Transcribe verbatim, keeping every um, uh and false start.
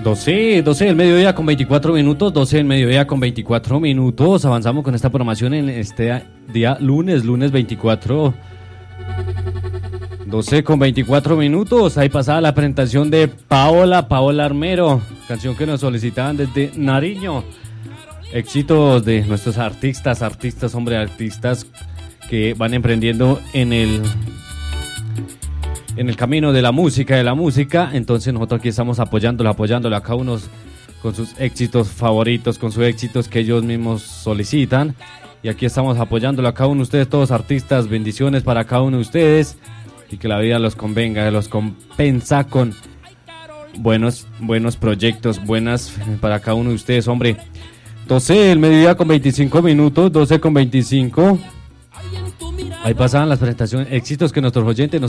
doce, doce del mediodía con veinticuatro minutos, doce del mediodía con veinticuatro minutos. Avanzamos con esta programación en este día lunes, lunes veinticuatro. doce con veinticuatro minutos. Ahí pasaba la presentación de Paola, Paola Armero, canción que nos solicitaban desde Nariño. Éxitos de nuestros artistas, artistas, hombre, artistas que van emprendiendo en el en el camino de la música, de la música. Entonces nosotros aquí estamos apoyándolo, apoyándolo a cada uno con sus éxitos favoritos, con sus éxitos que ellos mismos solicitan. Y aquí estamos apoyándolo a cada uno de ustedes, todos artistas. Bendiciones para cada uno de ustedes y que la vida los convenga, los compensa con buenos, buenos proyectos, buenas para cada uno de ustedes, hombre. doce el mediodía con veinticinco minutos, doce con veinticinco. Ahí pasaban las presentaciones, éxitos que nuestros oyentes nos